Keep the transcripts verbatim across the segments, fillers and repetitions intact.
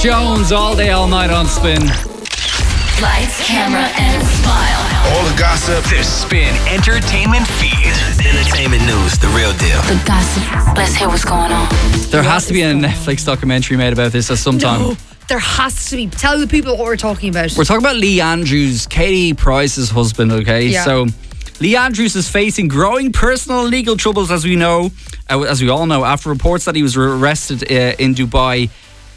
Jones all day, all night on Spin. Lights, camera, and smile. All the gossip. The Spin Entertainment Feed. Entertainment news, the real deal. The gossip. Let's hear what's going on. There has to be a Netflix documentary made about this at some time. No, there has to be. Tell the people what we're talking about. We're talking about Lee Andrews, Katie Price's husband, okay? Yeah. So, Lee Andrews is facing growing personal and legal troubles, as we know, uh, as we all know, after reports that he was arrested uh, in Dubai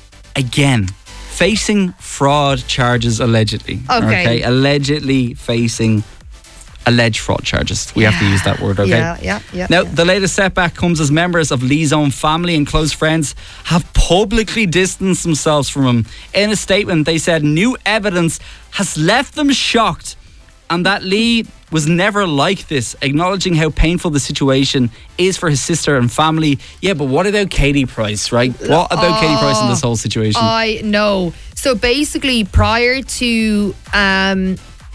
again, facing fraud charges allegedly. Okay. Allegedly facing alleged fraud charges. We have to use that word, okay? Yeah, yeah, yeah. Now, yeah. the latest setback comes as members of Lee's own family and close friends have publicly distanced themselves from him. In a statement, they said new evidence has left them shocked and that Lee was never like this, acknowledging how painful the situation is for his sister and family. Yeah, but what about Katie Price, right? What about Oh, Katie Price in this whole situation? I know. So basically, prior to um,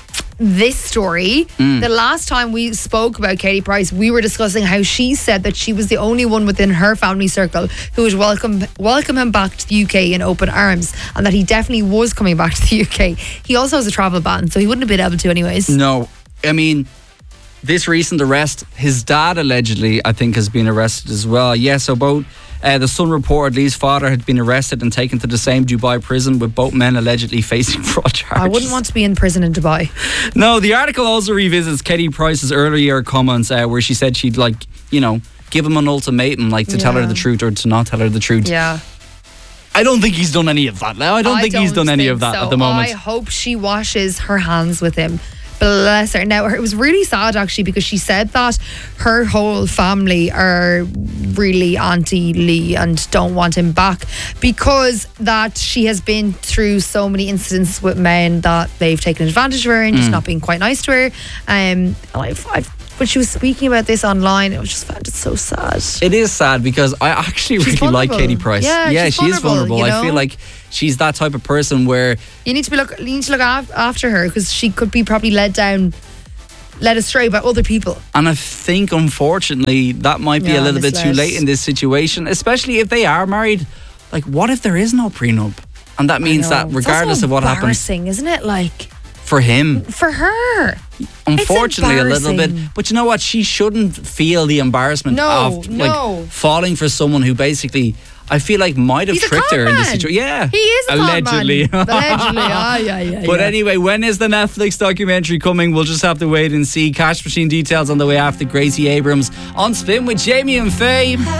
this story, Mm. the last time we spoke about Katie Price, we were discussing how she said that she was the only one within her family circle who would welcome welcome him back to the U K in open arms, and that he definitely was coming back to the U K. He also has a travel ban, so he wouldn't have been able to anyways. No, I mean, this recent arrest, his dad allegedly, I think, has been arrested as well. Yeah, so both, uh, the Sun reported Lee's father had been arrested and taken to the same Dubai prison, with both men allegedly facing fraud charges. I wouldn't want to be in prison in Dubai. No, the article also revisits Katie Price's earlier comments uh, where she said she'd, like, you know, give him an ultimatum, like to tell her Yeah. the truth or to not tell her the truth. Yeah. I don't think he's done any of that now. I don't think he's don't done any think of that so. at the moment. I hope she washes her hands with him. Bless her. Now, it was really sad actually because she said that her whole family are really anti-Lee and don't want him back because that she has been through so many incidents with men that they've taken advantage of her and just not being quite nice to her. Um, and I've, I've, when she was speaking about this online, I was just found it so sad. It is sad because I actually She's really like vulnerable. Katie Price. Yeah, yeah she's she is vulnerable, vulnerable. you I feel know? like she's that type of person where You need to be look. You need to look af- after her because she could be probably led down, led astray by other people. And I think, unfortunately, that might be Yeah, a little bit too misled. late in this situation, especially if they are married. Like, what if there is no prenup? And that means that It's regardless also of what happens embarrassing, isn't it? Like for him, for her. unfortunately, a little bit. embarrassing. But you know what? She shouldn't feel the embarrassment No, of like no. falling for someone who basically, I feel like, might have He's a tricked con her in this man. situation. Yeah, He is a con allegedly. man. Allegedly, ah, yeah, yeah. But yeah. anyway, when is the Netflix documentary coming? We'll just have to wait and see. Cash Machine details on the way after Gracie Abrams on Spin with Jamie and Faye.